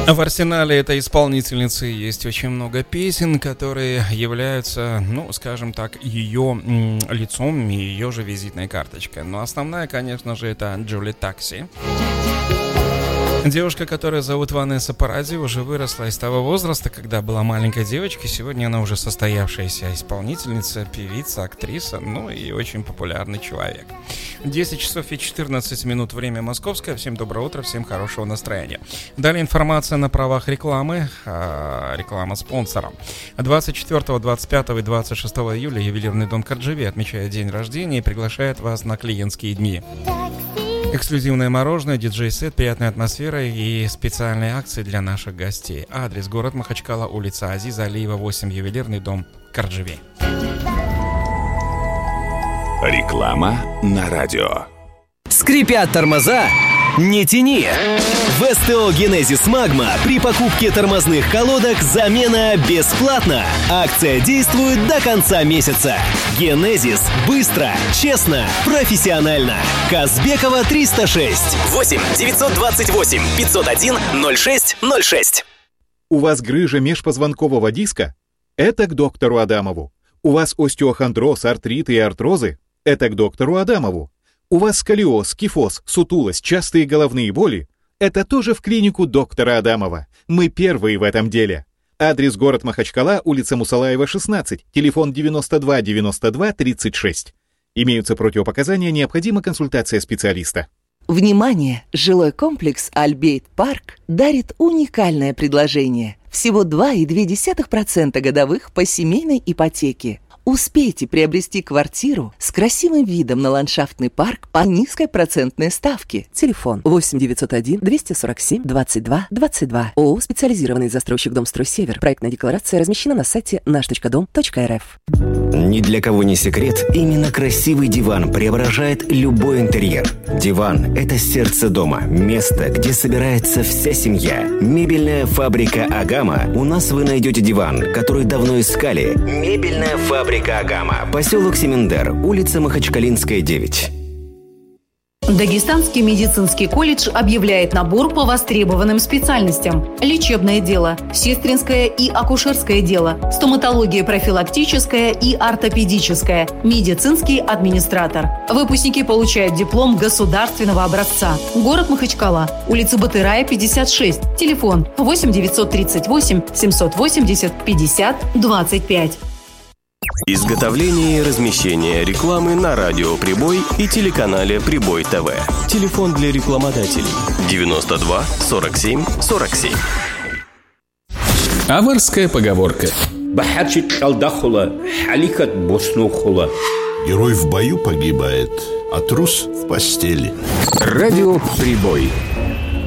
В арсенале этой исполнительницы есть очень много песен, которые являются, скажем так, ее лицом и ее же визитной карточкой. Но основная, конечно же, это Джули Такси. Девушка, которую зовут Ванесса Паради, уже выросла из того возраста, когда была маленькой девочкой. Сегодня она уже состоявшаяся исполнительница, певица, актриса, и очень популярный человек. 10 часов и 14 минут, время московское. Всем доброе утро, всем хорошего настроения. Далее информация на правах рекламы. Реклама спонсора. 24, 25 и 26 июля ювелирный дом Корджеве отмечает день рождения и приглашает вас на клиентские дни. Эксклюзивное мороженое, диджей-сет, приятная атмосфера и специальные акции для наших гостей. Адрес: город Махачкала, улица Азиза Алиева, 8, ювелирный дом Корджеве. Реклама на радио. Скрипят тормоза? Не тяни! В СТО «Генезис Магма» при покупке тормозных колодок замена бесплатна. Акция действует до конца месяца. «Генезис» — быстро, честно, профессионально. Казбекова, 306. 8 928 501 06 06. У вас грыжа межпозвонкового диска? Это к доктору Адамову. У вас остеохондроз, артрит и артрозы? Это к доктору Адамову. У вас сколиоз, кифоз, сутулость, частые головные боли? Это тоже в клинику доктора Адамова. Мы первые в этом деле. Адрес: город Махачкала, улица Мусалаева, 16, телефон 92 92 36. Имеются противопоказания, необходима консультация специалиста. Внимание! Жилой комплекс «Альбейт Парк» дарит уникальное предложение. Всего 2,2% годовых по семейной ипотеке. Успейте приобрести квартиру с красивым видом на ландшафтный парк по низкой процентной ставке. Телефон 8 901 247 22 22. ООО «Специализированный застройщик Домстрой-Север». Проектная декларация размещена на сайте наш.дом.рф. Ни для кого не секрет, именно красивый диван преображает любой интерьер. Диван – это сердце дома, место, где собирается вся семья. Мебельная фабрика «Агама». У нас вы найдете диван, который давно искали. Мебельная фабрика «Агама». Поселок Семендер, улица Махачкалинская, 9. Дагестанский медицинский колледж объявляет набор по востребованным специальностям: лечебное дело, сестринское и акушерское дело, стоматология профилактическая и ортопедическая, медицинский администратор. Выпускники получают диплом государственного образца. Город Махачкала, улица Батырая, 56, телефон 8 938 780 50 25. Изготовление и размещение рекламы на радио «Прибой» и телеканале «Прибой ТВ». Телефон для рекламодателей 92 47 47. Аварская поговорка. Герой в бою погибает, а трус в постели. Радио «Прибой».